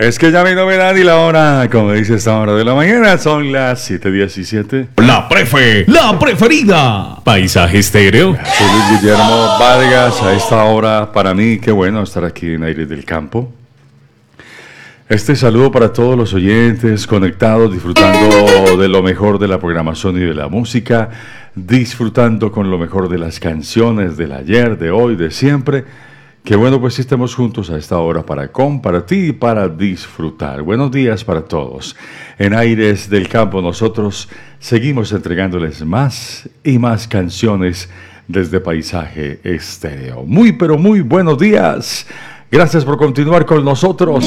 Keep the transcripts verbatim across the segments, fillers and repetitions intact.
Es que ya mi novedad y la hora, como dice esta hora de la mañana, son las siete diecisiete. La prefe, la preferida. Paisaje Estéreo. Soy Luis Guillermo Vargas. A esta hora, para mí, qué bueno estar aquí en Aires del Campo. Este saludo para todos los oyentes conectados, disfrutando de lo mejor de la programación y de la música, disfrutando con lo mejor de las canciones del ayer, de hoy, de siempre. Qué bueno pues si estemos juntos a esta hora para compartir y para disfrutar. Buenos días para todos. En Aires del Campo nosotros seguimos entregándoles más y más canciones desde Paisaje Estéreo. Muy pero muy buenos días. Gracias por continuar con nosotros.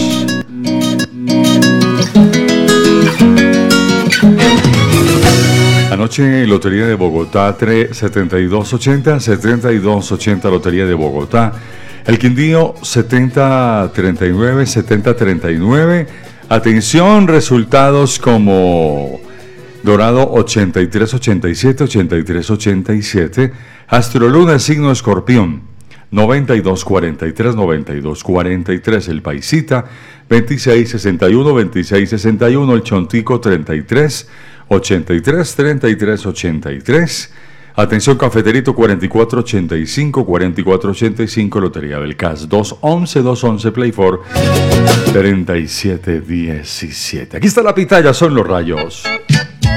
Anoche Lotería de Bogotá setenta y dos ochenta, setenta y dos ochenta Lotería de Bogotá. El Quindío setenta treinta y nueve, setenta treinta y nueve. Atención, resultados como Dorado ochenta y tres ochenta y siete, ochenta y tres ochenta y siete. Astroluna signo Escorpión noventa y dos cuarenta y tres, noventa y dos cuarenta y tres. El Paisita veintiséis sesenta y uno, veintiséis sesenta y uno. El Chontico treinta y tres ochenta y tres, treinta y tres ochenta y tres. Atención, Cafeterito cuarenta y cuatro ochenta y cinco, cuarenta y cuatro ochenta y cinco, Lotería del C A S doscientos once, doscientos once, Play four, treinta y siete diecisiete. Aquí está la pitaya, son los rayos.